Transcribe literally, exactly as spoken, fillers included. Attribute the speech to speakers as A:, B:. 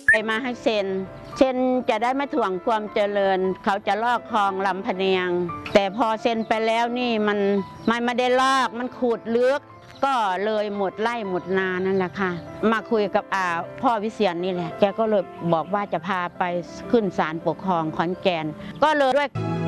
A: ไปมาให้เซ็นเซ็นจะได้ไม่ถ่วงความเจริญเขาจะลอกคลองลำพะเนียงแต่พอเซ็นไปแล้วนี่มันมันไม่ได้ลอกมันขูดลึกก็เลยหมดไร่หมดนานั่นแหละค่ะมาคุยกับอาพ่อวิเชียรนี่แหละแกก็เลยบอกว่าจะพาไปขึ้นศาลปกครองขอนแก่นก็เลยด้วย